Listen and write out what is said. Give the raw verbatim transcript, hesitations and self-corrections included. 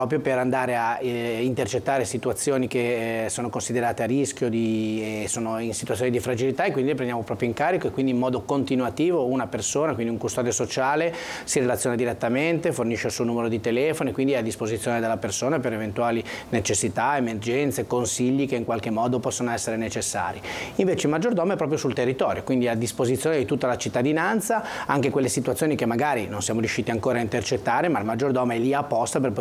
proprio per andare a eh, intercettare situazioni che eh, sono considerate a rischio di, eh, sono in situazioni di fragilità, e quindi le prendiamo proprio in carico, e quindi in modo continuativo una persona, quindi un custode sociale, si relaziona direttamente, fornisce il suo numero di telefono e quindi è a disposizione della persona per eventuali necessità, emergenze, consigli che in qualche modo possono essere necessari. Invece il maggiordomo è proprio sul territorio, quindi a disposizione di tutta la cittadinanza, anche quelle situazioni che magari non siamo riusciti ancora a intercettare, ma il maggiordomo è lì apposta per poter